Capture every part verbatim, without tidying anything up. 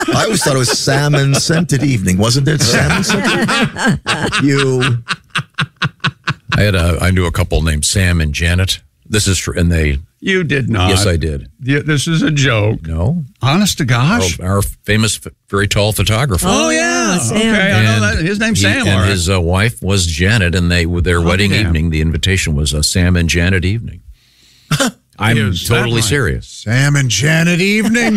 I always thought it was Salmon Scented Evening. Wasn't it Salmon Scented Evening? You. I had a, I knew a couple named Sam and Janet. This is true, and they. You did not. Yes, I did. Yeah, this is a joke. No. Honest to gosh. Our, our famous, very tall photographer. Oh, yeah. Sam. Okay, I know that. His name's he, Sam. And all right. his uh, wife was Janet, and they with their Oh, wedding damn. evening, the invitation was a Sam and Janet evening. I'm Is that totally right? serious. Sam and Janet evening.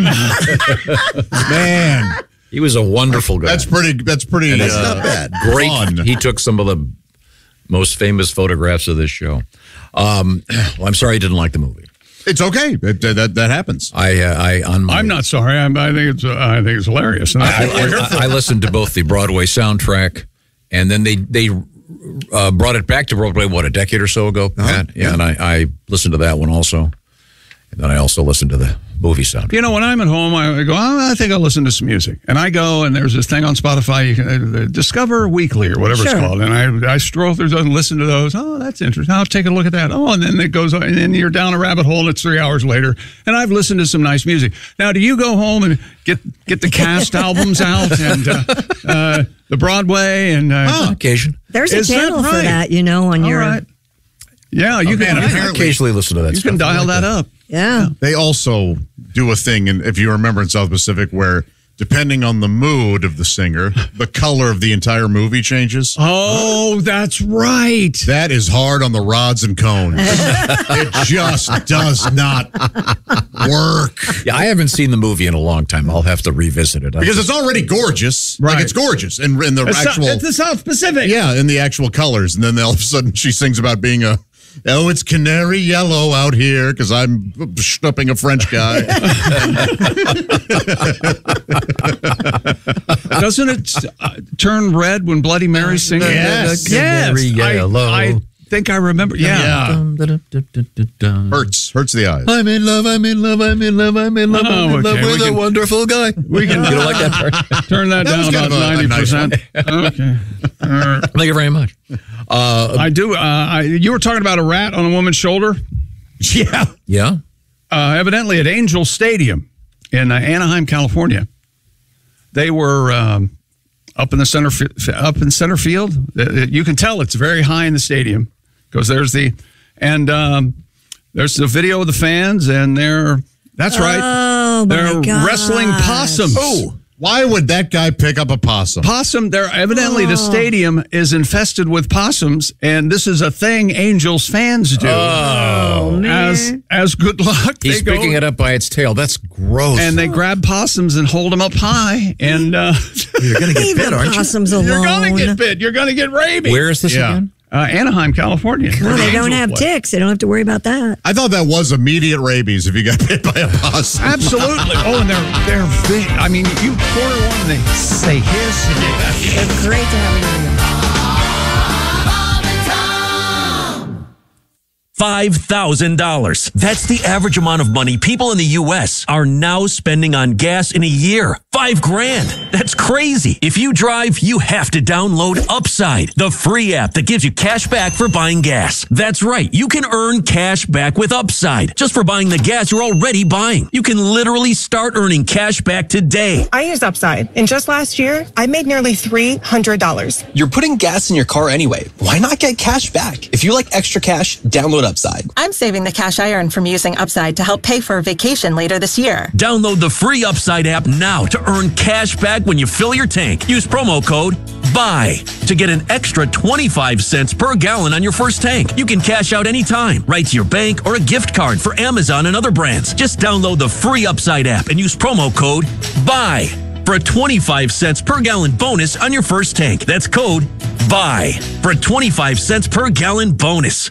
Man. He was a wonderful guy. That's pretty, that's pretty And it's uh, not bad. Great. fun. He took some of the most famous photographs of this show. Um, well, I'm sorry I didn't like the movie. It's okay. It, that, that happens. I, uh, I on my, I'm not sorry. I'm, I think it's. Uh, I think it's hilarious. And I, that's what we're here I, for. I listened to both the Broadway soundtrack, and then they they uh, brought it back to Broadway, what, a decade or so ago, Pat? Yeah, and I, I listened to that one also. And then I also listened to the movie soundtrack. You know, when I'm at home, I go, oh, I think I'll listen to some music. And I go, and there's this thing on Spotify, you can, uh, Discover Weekly or whatever Sure. it's called. And I I stroll through those and listen to those. Oh, that's interesting. I'll take a look at that. Oh, and then it goes, and then you're down a rabbit hole, and it's three hours later. And I've listened to some nice music. Now, do you go home and get get the cast albums out and uh, uh, the Broadway? and uh, On occasion. There's a Is that channel for right? that, you know, on All your. right. Yeah, you man, can, I apparently- occasionally listen to that you stuff. can I dial like that up. Yeah. They also do a thing, and if you remember in South Pacific, where depending on the mood of the singer, the color of the entire movie changes. Oh, that's right. That is hard on the rods and cones. It just does not work. Yeah, I haven't seen the movie in a long time. I'll have to revisit it. I Because it's already gorgeous. Right. Like, it's gorgeous. And in the It's, actual... it's the South Pacific. yeah, in the actual colors. And then all of a sudden she sings about being a... Oh, it's canary yellow out here because I'm schnupping a French guy. Doesn't it uh, turn red when Bloody Mary sings? Yes. Yes. Canary I, yellow. I think I remember. Yeah. Yeah. Hurts. Hurts the eyes. I'm in love, I'm in love, I'm in love, I'm in love, I'm Oh, in love okay, with we a can- wonderful guy. We can You don't like that part? turn that, That was down kind about of a- a ninety nice percent. Okay. Uh, Thank you very much. Uh, I do. Uh, I, you were talking about a rat on a woman's shoulder. Yeah. yeah? Uh, evidently at Angel Stadium in uh, Anaheim, California. They were um, up in the center fi- up in center field. Uh, You can tell it's very high in the stadium because there's the and um, there's the video of the fans and they're that's right. Oh, my They're gosh. wrestling possums. Oh, why would that guy pick up a possum? Possum, they're evidently the stadium is infested with possums, and this is a thing Angels fans do. Oh, man. As as good luck. He's they go, picking it up by its tail. That's gross. and they grab possums and hold them up high, and uh, You're going to get Leave bit, the aren't you? possums alone. you're gonna get bit. You're gonna get rabies. Where is this Yeah. again? Uh, Anaheim, California. Well, they don't Angels have play. ticks. They don't have to worry about that. I thought that was immediate rabies if you got bit by a possum. Absolutely. Oh, and they're they're big. I mean, you corner one, and they say hiss. And they- They're great to have in your five thousand dollars. That's the average amount of money people in the U S are now spending on gas in a year. Five grand. That's crazy. If you drive, you have to download Upside, the free app that gives you cash back for buying gas. That's right. You can earn cash back with Upside just for buying the gas you're already buying. You can literally start earning cash back today. I use Upside, and just last year, I made nearly three hundred dollars. You're putting gas in your car anyway. Why not get cash back? If you like extra cash, download Upside. I'm saving the cash I earn from using Upside to help pay for a vacation later this year. Download the free Upside app now to earn cash back when you fill your tank. Use promo code BUY to get an extra twenty-five cents per gallon on your first tank. You can cash out anytime, right to your bank or a gift card for Amazon and other brands. Just download the free Upside app and use promo code BUY for a twenty-five cents per gallon bonus on your first tank. That's code BUY for a twenty-five cents per gallon bonus.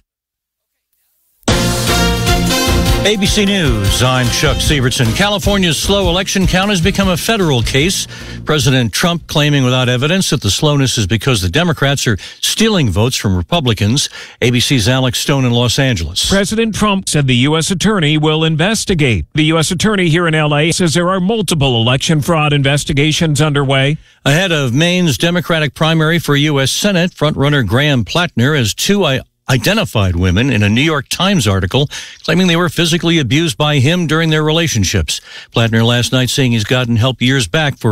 A B C News, I'm Chuck Severson. California's slow election count has become a federal case. President Trump claiming without evidence that the slowness is because the Democrats are stealing votes from Republicans. A B C's Alex Stone in Los Angeles. President Trump said the U S attorney will investigate. The U S attorney here in L A says there are multiple election fraud investigations underway. Ahead of Maine's Democratic primary for U S Senate, frontrunner Graham Plattner has two identified women in a New York Times article claiming they were physically abused by him during their relationships. Plattner last night saying he's gotten help years back for